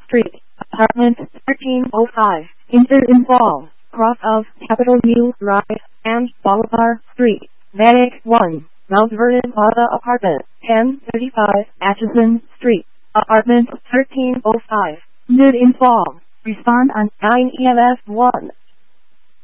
Street, Apartment 1305, Inter in Fall, cross of Capitol News Drive, and Bolivar Street, Manic 1, Mount Vernon Plaza Apartment 1035, Atchison Street, Apartment 1305, Mid in Fall. Respond on 9 EMS 1.